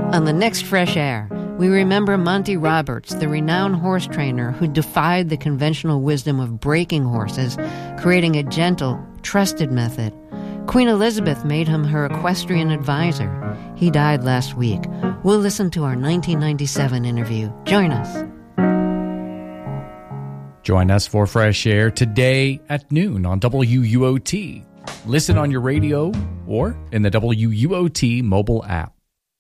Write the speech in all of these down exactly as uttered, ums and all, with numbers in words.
On the next Fresh Air, we remember Monty Roberts, the renowned horse trainer who defied the conventional wisdom of breaking horses, creating a gentle, trusted method. Queen Elizabeth made him her equestrian advisor. He died last week. We'll listen to our nineteen ninety-seven interview. Join us. Join us for Fresh Air today at noon on W U O T. Listen on your radio or in the W U O T mobile app.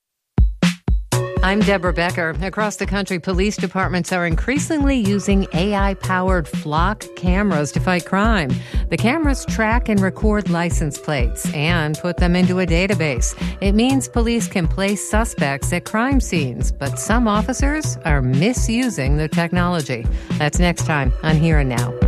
I'm Deborah Becker. Across the country, police departments are increasingly using A I-powered flock cameras to fight crime. The cameras track and record license plates and put them into a database. It means police can place suspects at crime scenes, but some officers are misusing the technology. That's next time on Here and Now.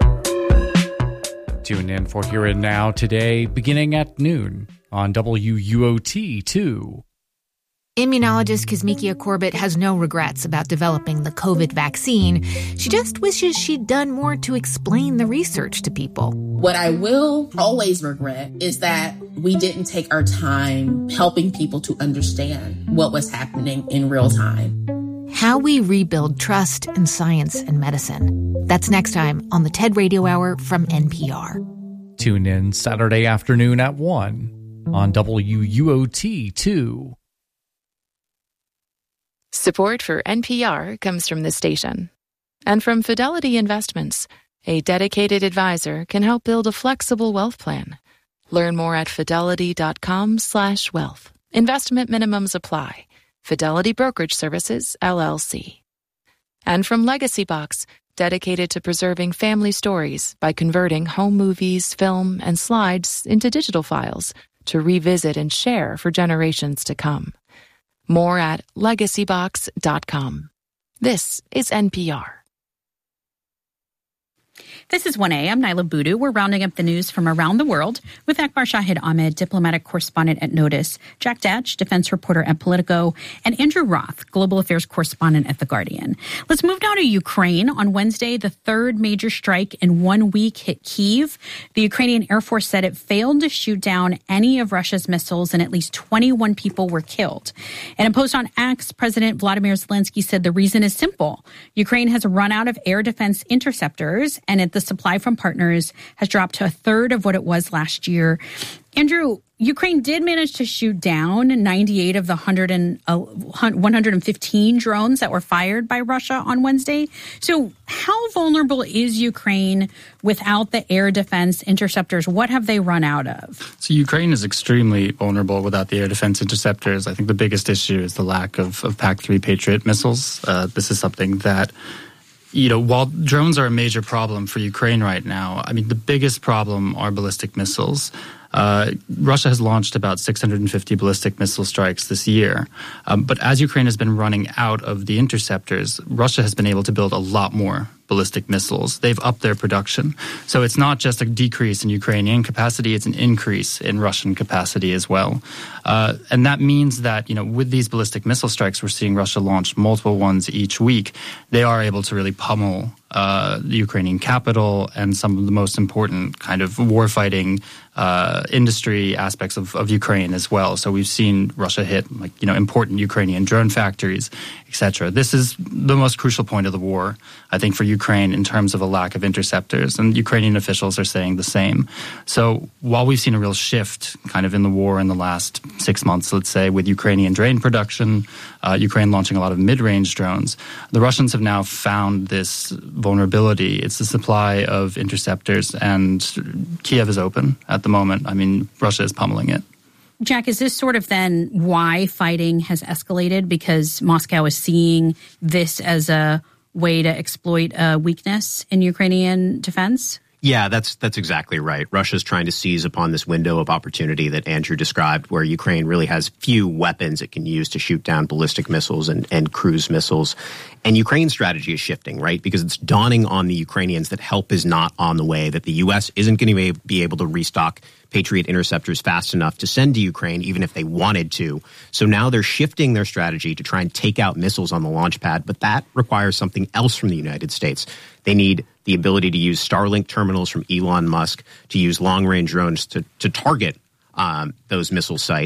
Tune in for Here and Now today, beginning at noon on W U O T two. Immunologist Kizzmekia Corbett has no regrets about developing the COVID vaccine. She just wishes she'd done more to explain the research to people. What I will always regret is that we didn't take our time helping people to understand what was happening in real time. How we rebuild trust in science and medicine. That's next time on the TED Radio Hour from N P R. Tune in Saturday afternoon at one on W U O T two. Support for N P R comes from this station and from Fidelity Investments. A dedicated advisor can help build a flexible wealth plan. Learn more at fidelity.com slash wealth. Investment minimums apply. Fidelity Brokerage Services, L L C. And from Legacy Box, dedicated to preserving family stories by converting home movies, film, and slides into digital files to revisit and share for generations to come. More at legacy box dot com. This is N P R. This is one A. I'm Nyla Boodoo. We're rounding up the news from around the world with Akbar Shahid Ahmed, diplomatic correspondent at Notice, Jack Datch, defense reporter at Politico, and Andrew Roth, global affairs correspondent at The Guardian. Let's move now to Ukraine. On Wednesday, the third major strike in one week hit Kyiv. The Ukrainian Air Force said it failed to shoot down any of Russia's missiles, and at least twenty-one people were killed. In a post on X, President Vladimir Zelensky said the reason is simple. Ukraine has run out of air defense interceptors, and at the supply from partners has dropped to a third of what it was last year. Andrew, Ukraine did manage to shoot down ninety-eight of the one hundred fifteen drones that were fired by Russia on Wednesday. So how vulnerable is Ukraine without the air defense interceptors? What have they run out of? So Ukraine is extremely vulnerable without the air defense interceptors. I think the biggest issue is the lack of, of P A C three Patriot missiles. Uh, this is something that You know, while drones are a major problem for Ukraine right now, I mean, the biggest problem are ballistic missiles. Uh, Russia has launched about six hundred fifty ballistic missile strikes this year. Um, but as Ukraine has been running out of the interceptors, Russia has been able to build a lot more ballistic missiles. They've upped their production. So it's not just a decrease in Ukrainian capacity, it's an increase in Russian capacity as well. Uh, and that means that, you know, with these ballistic missile strikes, we're seeing Russia launch multiple ones each week. They are able to really pummel uh, the Ukrainian capital and some of the most important kind of warfighting uh, industry aspects of, of Ukraine as well. So we've seen Russia hit, like, you know, important Ukrainian drone factories, et cetera. This is the most crucial point of the war, I think, for Ukraine in terms of a lack of interceptors, and Ukrainian officials are saying the same. So while we've seen a real shift kind of in the war in the last six months, let's say, with Ukrainian drone production, uh, Ukraine launching a lot of mid-range drones, the Russians have now found this vulnerability. It's the supply of interceptors, and Kiev is open at the moment. I mean, Russia is pummeling it. Jack, is this sort of then why fighting has escalated? Because Moscow is seeing this as a way to exploit a weakness in Ukrainian defense? Yeah, that's that's exactly right. Russia's trying to seize upon this window of opportunity that Andrew described, where Ukraine really has few weapons it can use to shoot down ballistic missiles and, and cruise missiles. And Ukraine's strategy is shifting, right? Because it's dawning on the Ukrainians that help is not on the way, that the U S isn't going to be able to restock Patriot interceptors fast enough to send to Ukraine, even if they wanted to. So now they're shifting their strategy to try and take out missiles on the launch pad, but that requires something else from the United States. They need the ability to use Starlink terminals from Elon Musk, to use long-range drones to, to target um, those missile sites.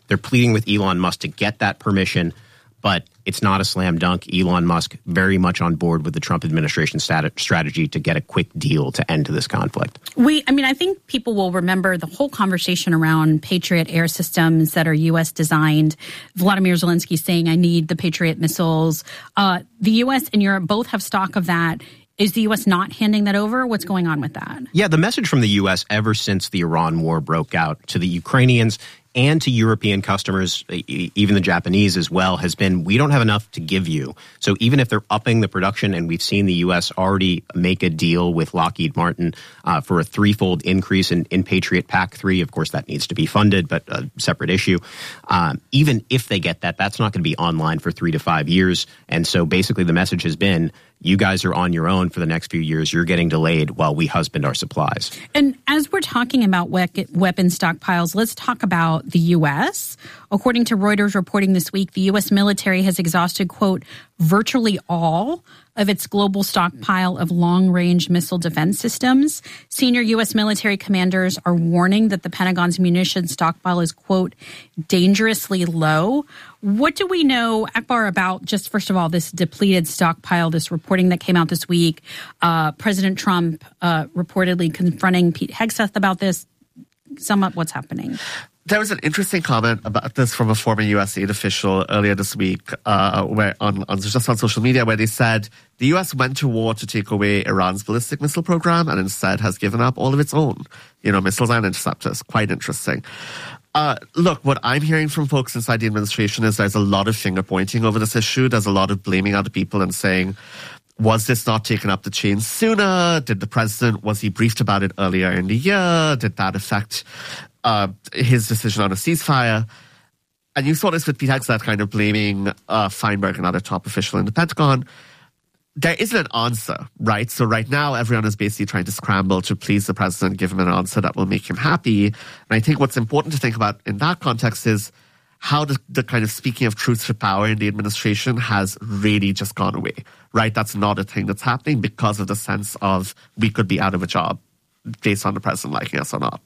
They're pleading with Elon Musk to get that permission, but it's not a slam dunk. Elon Musk very much on board with the Trump administration stat- strategy to get a quick deal to end to this conflict. We, I mean, I think people will remember the whole conversation around Patriot air systems that are U S designed. Vladimir Zelensky saying, I need the Patriot missiles. Uh, the U S and Europe both have stock of that. Is the U S not handing that over? What's going on with that? Yeah, the message from the U S ever since the Iran war broke out to the Ukrainians and to European customers, even the Japanese as well, has been, we don't have enough to give you. So even if they're upping the production, and we've seen the U S already make a deal with Lockheed Martin uh, for a threefold increase in, in Patriot P A C three, of course that needs to be funded, but a separate issue. Um, even if they get that, that's not going to be online for three to five years. And so basically the message has been, you guys are on your own for the next few years. You're getting delayed while we husband our supplies. And as we're talking about we- weapon stockpiles, let's talk about the U S. According to Reuters reporting this week, the U S military has exhausted, quote, virtually all of its global stockpile of long-range missile defense systems. Senior U S military commanders are warning that the Pentagon's munitions stockpile is, quote, dangerously low. What do we know, Akbar, about just, first of all, this depleted stockpile, this reporting that came out this week? Uh, President Trump uh, reportedly confronting Pete Hegseth about this. Sum up what's happening. There was an interesting comment about this from a former U S aid official earlier this week, uh, where on, on just on social media, where they said the U S went to war to take away Iran's ballistic missile program and instead has given up all of its own, you know, missiles and interceptors. Quite interesting. Uh, look, what I'm hearing from folks inside the administration is there's a lot of finger pointing over this issue. There's a lot of blaming other people and saying, was this not taken up the chain sooner? Did the president, was he briefed about it earlier in the year? Did that affect uh, his decision on a ceasefire? And you saw this with Pete Hegseth kind of blaming uh, Feinberg, another top official in the Pentagon. There isn't an answer, right? So right now, everyone is basically trying to scramble to please the president, give him an answer that will make him happy. And I think what's important to think about in that context is how the, the kind of speaking of truth to power in the administration has really just gone away, right? That's not a thing that's happening because of the sense of we could be out of a job based on the president liking us or not.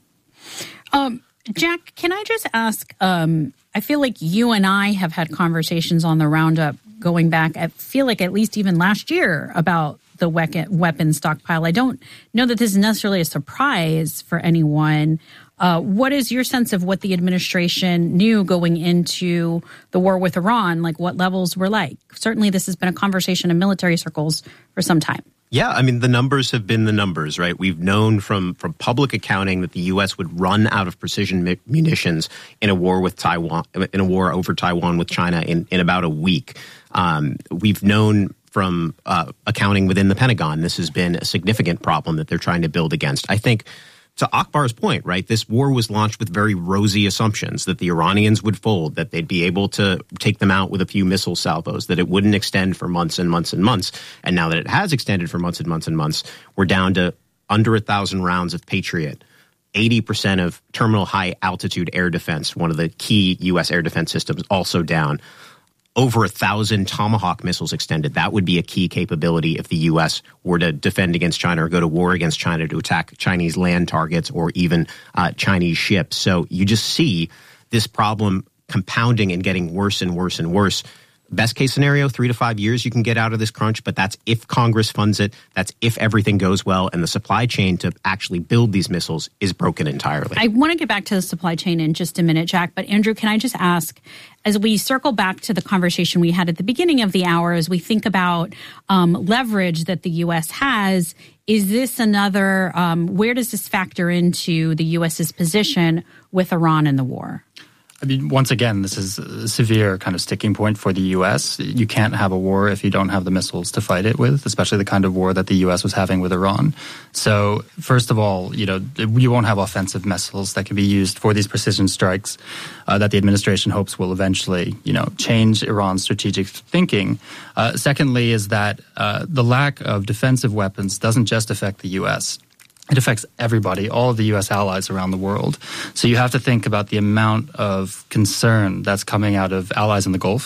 Um, Jack, can I just ask, um, I feel like you and I have had conversations on the roundup going back, I feel like at least even last year, about the weapon stockpile. I don't know that this is necessarily a surprise for anyone. Uh, what is your sense of what the administration knew going into the war with Iran? Like what levels were like? Certainly this has been a conversation in military circles for some time. Yeah, I mean, the numbers have been the numbers, right? We've known from, from public accounting that the U S would run out of precision mi- munitions in a war with Taiwan, in a war over Taiwan with China in, in about a week. Um, we've known from uh, accounting within the Pentagon, this has been a significant problem that they're trying to build against. I think to Akbar's point, right, this war was launched with very rosy assumptions that the Iranians would fold, that they'd be able to take them out with a few missile salvos, that it wouldn't extend for months and months and months. And now that it has extended for months and months and months, we're down to under a thousand rounds of Patriot, eighty percent of terminal high altitude air defense, one of the key U S air defense systems, also down. Over a thousand Tomahawk missiles extended. That would be a key capability if the U S were to defend against China or go to war against China to attack Chinese land targets or even uh, Chinese ships. So you just see this problem compounding and getting worse and worse and worse. Best case scenario, three to five years you can get out of this crunch, but that's if Congress funds it. That's if everything goes well and the supply chain to actually build these missiles is broken entirely. I want to get back to the supply chain in just a minute, Jack. But Andrew, can I just ask, as we circle back to the conversation we had at the beginning of the hour, as we think about um, leverage that the U S has, is this another, um, where does this factor into the U S's position with Iran in the war? I mean, once again, this is a severe kind of sticking point for the U S. You can't have a war if you don't have the missiles to fight it with, especially the kind of war that the U S was having with Iran. So, first of all, you know, you won't have offensive missiles that can be used for these precision strikes uh, that the administration hopes will eventually, you know, change Iran's strategic thinking. Uh, secondly is that uh, the lack of defensive weapons doesn't just affect the U S. It affects everybody, all of the U S allies around the world. So you have to think about the amount of concern that's coming out of allies in the Gulf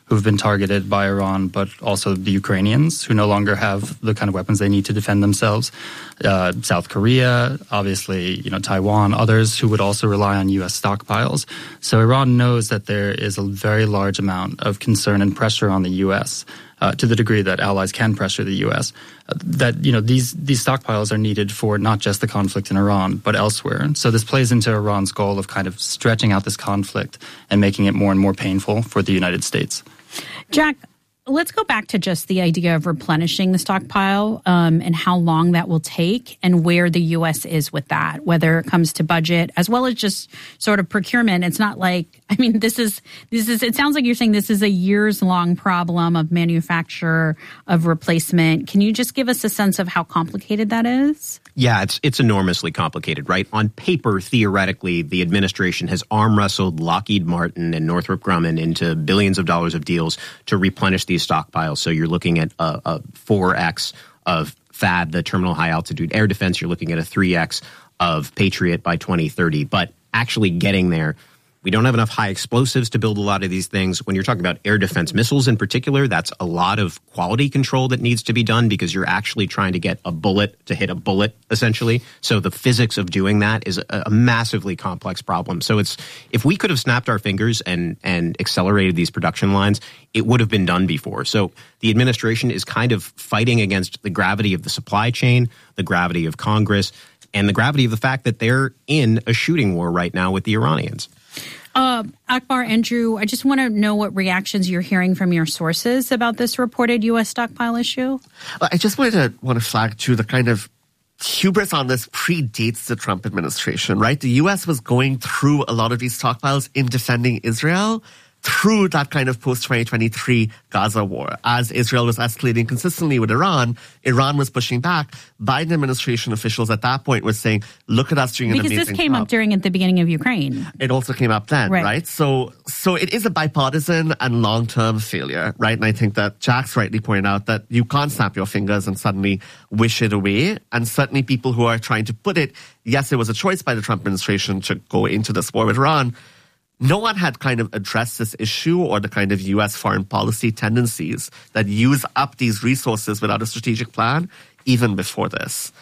who've been targeted by Iran, but also the Ukrainians, who no longer have the kind of weapons they need to defend themselves. Uh, South Korea, obviously, you know, Taiwan, others who would also rely on U S stockpiles. So Iran knows that there is a very large amount of concern and pressure on the U S, uh, to the degree that allies can pressure the U S, uh, that, you know, these, these stockpiles are needed for not just the conflict in Iran, but elsewhere. So this plays into Iran's goal of kind of stretching out this conflict and making it more and more painful for the United States. Jack, let's go back to just the idea of replenishing the stockpile um, and how long that will take and where the U S is with that, whether it comes to budget as well as just sort of procurement. It's not like, I mean, this is, this is, it sounds like you're saying this is a years long problem of manufacture, of replacement. Can you just give us a sense of how complicated that is? Yeah, it's it's enormously complicated, right? On paper, theoretically, the administration has arm wrestled Lockheed Martin and Northrop Grumman into billions of dollars of deals to replenish these stockpiles. So you're looking at a, a four X of THAAD, the Terminal High Altitude Air Defense. You're looking at a three X of Patriot by twenty thirty. But actually getting there, we don't have enough high explosives to build a lot of these things. When you're talking about air defense missiles in particular, that's a lot of quality control that needs to be done because you're actually trying to get a bullet to hit a bullet, essentially. So the physics of doing that is a, a massively complex problem. So it's if we could have snapped our fingers and, and accelerated these production lines, it would have been done before. So the administration is kind of fighting against the gravity of the supply chain, the gravity of Congress, and the gravity of the fact that they're in a shooting war right now with the Iranians. Uh, Akbar, Andrew, I just want to know what reactions you're hearing from your sources about this reported U S stockpile issue. I just wanted to want to flag, too, the kind of hubris on this predates the Trump administration, right? The U S was going through a lot of these stockpiles in defending Israel through that kind of post-twenty twenty-three Gaza war. As Israel was escalating consistently with Iran, Iran was pushing back. Biden administration officials at that point were saying, look at us doing because an amazing this came job. up during at the beginning of Ukraine. It also came up then, right? right? So so it is a bipartisan and long-term failure, right? And I think that Jack's rightly pointed out that you can't snap your fingers and suddenly wish it away. And certainly people who are trying to put it, yes, it was a choice by the Trump administration to go into this war with Iran. No one had kind of addressed this issue or the kind of U S foreign policy tendencies that use up these resources without a strategic plan, even before this.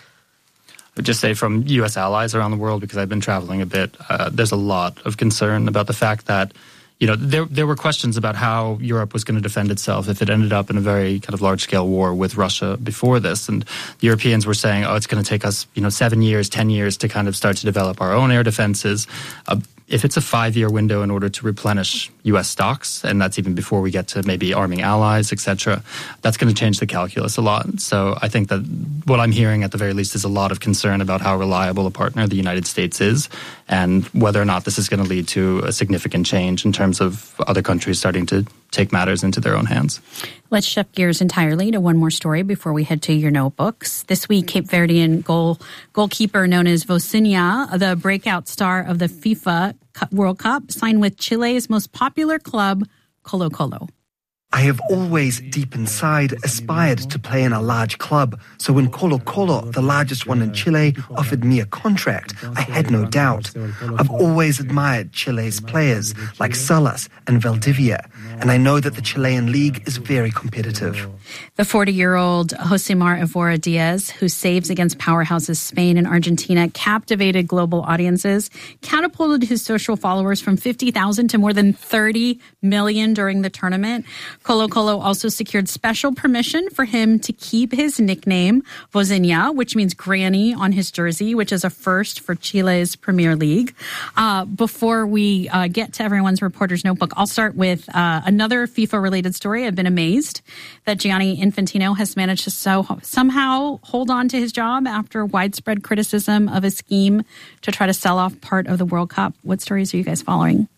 I would just say from U S allies around the world, because I've been traveling a bit, uh, there's a lot of concern about the fact that, you know, there there were questions about how Europe was going to defend itself if it ended up in a very kind of large-scale war with Russia before this. And the Europeans were saying, oh, it's going to take us, you know, seven years, ten years to kind of start to develop our own air defenses. Uh, If it's a five-year window in order to replenish U S stocks, and that's even before we get to maybe arming allies, et cetera, that's going to change the calculus a lot. So I think that what I'm hearing at the very least is a lot of concern about how reliable a partner the United States is and whether or not this is going to lead to a significant change in terms of other countries starting to take matters into their own hands. Let's shift gears entirely to one more story before we head to your notebooks. This week, Cape Verdean goal goalkeeper known as Vozinha, the breakout star of the FIFA World Cup, signed with Chile's most popular club, Colo-Colo. I have always, deep inside, aspired to play in a large club. So when Colo-Colo, the largest one in Chile, offered me a contract, I had no doubt. I've always admired Chile's players, like Salas and Valdivia, and I know that the Chilean league is very competitive. The forty-year-old Josimar Evora Diaz, who saves against powerhouses Spain and Argentina, captivated global audiences, catapulted his social followers from fifty thousand to more than thirty million during the tournament. Colo-Colo also secured special permission for him to keep his nickname, Vozinha, which means granny, on his jersey, which is a first for Chile's Premier League. Uh, before we uh, get to everyone's reporter's notebook, I'll start with uh, another FIFA-related story. I've been amazed that Gianni Infantino has managed to so, somehow hold on to his job after widespread criticism of his scheme to try to sell off part of the World Cup. What stories are you guys following?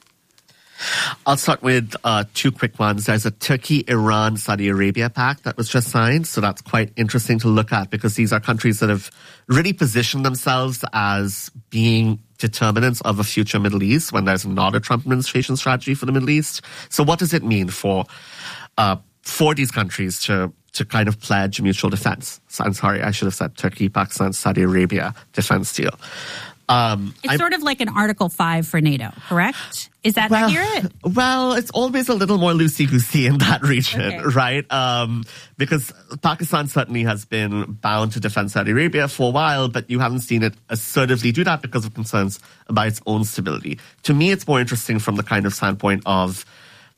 I'll start with uh, two quick ones. There's a Turkey-Iran-Saudi Arabia pact that was just signed, so that's quite interesting to look at because these are countries that have really positioned themselves as being determinants of a future Middle East when there's not a Trump administration strategy for the Middle East. So what does it mean for uh, for these countries to to kind of pledge mutual defense? So I'm sorry, I should have said Turkey, Pakistan, Saudi Arabia defense deal. Um, it's I, sort of like an Article five for NATO, correct? Is that well, accurate? Well, it's always a little more loosey-goosey in that region, okay. right? Um, because Pakistan certainly has been bound to defend Saudi Arabia for a while, but you haven't seen it assertively do that because of concerns about its own stability. To me, it's more interesting from the kind of standpoint of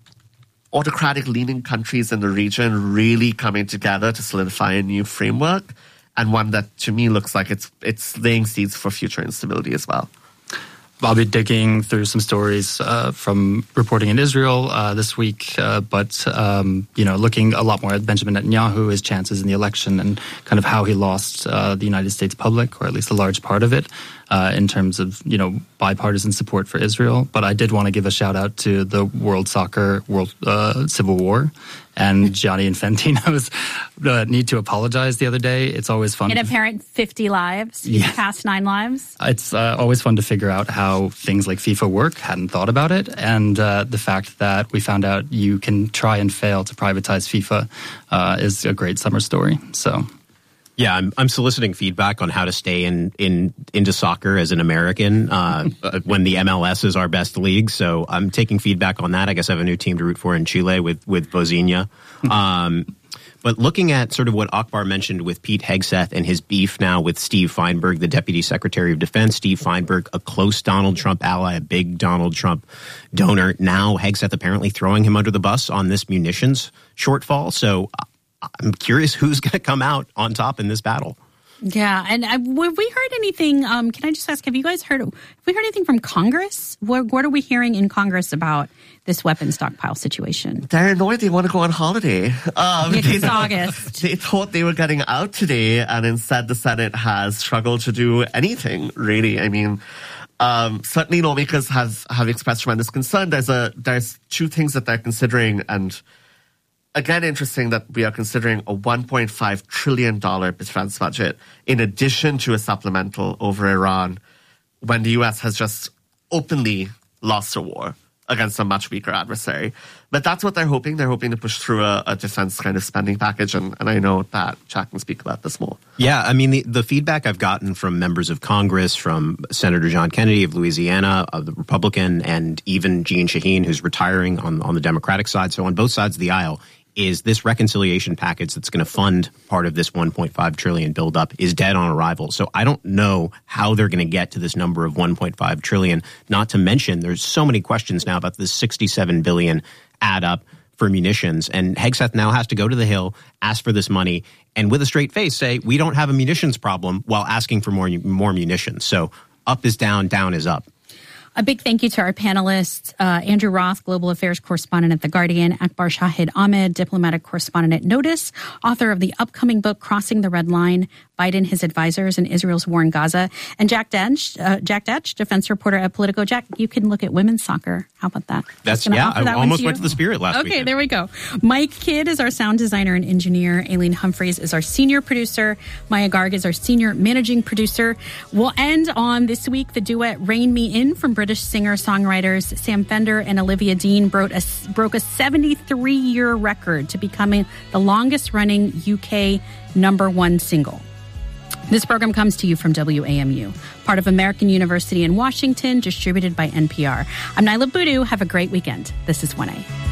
autocratic-leaning countries in the region really coming together to solidify a new framework, and one that, to me, looks like it's it's laying seeds for future instability as well. I'll be digging through some stories uh, from reporting in Israel uh, this week, uh, but um, you know, looking a lot more at Benjamin Netanyahu, his chances in the election, and kind of how he lost uh, the United States public, or at least a large part of it, uh, in terms of you know bipartisan support for Israel. But I did want to give a shout out to the World Soccer World uh, Civil War. And Gianni Infantino's uh, need to apologize the other day. It's always fun. In apparent fifty lives, yeah. past nine lives. It's uh, always fun to figure out how things like FIFA work. Hadn't thought about it. And uh, the fact that we found out you can try and fail to privatize FIFA uh, is a great summer story. So... Yeah, I'm, I'm soliciting feedback on how to stay in, in into soccer as an American uh, when the M L S is our best league. So I'm taking feedback on that. I guess I have a new team to root for in Chile with with Vozinha. Um, but looking at sort of what Akbar mentioned with Pete Hegseth and his beef now with Steve Feinberg, the Deputy Secretary of Defense. Steve Feinberg, a close Donald Trump ally, a big Donald Trump donor. Now Hegseth apparently throwing him under the bus on this munitions shortfall. So I'm curious who's going to come out on top in this battle. Yeah, and have we heard anything? Um, can I just ask? Have you guys heard? Have we heard anything from Congress? What, what are we hearing in Congress about this weapons stockpile situation? They're annoyed. They want to go on holiday. Um, it's they, August. They thought they were getting out today, and instead the Senate has struggled to do anything. Really, I mean. Um, certainly lawmakers have, have expressed tremendous concern. There's a there's two things that they're considering, and again, interesting that we are considering a one point five trillion dollars defense budget in addition to a supplemental over Iran when the U S has just openly lost a war against a much weaker adversary. But that's what they're hoping. They're hoping to push through a, a defense kind of spending package, and, and I know that Jack can speak about this more. Yeah, I mean, the, the feedback I've gotten from members of Congress, from Senator John Kennedy of Louisiana, of the Republican, and even Jeanne Shaheen, who's retiring on, on the Democratic side, so on both sides of the aisle, is this reconciliation package that's going to fund part of this one point five trillion dollars buildup is dead on arrival. So I don't know how they're going to get to this number of one point five trillion dollars. Not to mention, there's so many questions now about this sixty-seven billion dollars add up for munitions. And Hegseth now has to go to the Hill, ask for this money, and with a straight face say, we don't have a munitions problem, while asking for more, more munitions. So up is down, down is up. A big thank you to our panelists, uh, Andrew Roth, Global Affairs Correspondent at The Guardian, Akbar Shahid Ahmed, Diplomatic Correspondent at Notice, author of the upcoming book, Crossing the Red Line, Biden, His Advisors, and Israel's War in Gaza, and Jack Detch, uh, Jack Detch, defense reporter at Politico. Jack, you can look at women's soccer. How about that? That's, yeah, I that almost to went to the Spirit last week. Okay, weekend. There we go. Mike Kidd is our sound designer and engineer. Aileen Humphreys is our senior producer. Maya Garg is our senior managing producer. We'll end on this week the duet Rein Me In from British singer-songwriters Sam Fender and Olivia Dean broke a, broke a seventy-three-year record to becoming the longest-running U K number one single. This program comes to you from W A M U, part of American University in Washington, distributed by N P R. I'm Naila Boodoo. Have a great weekend. This is one A.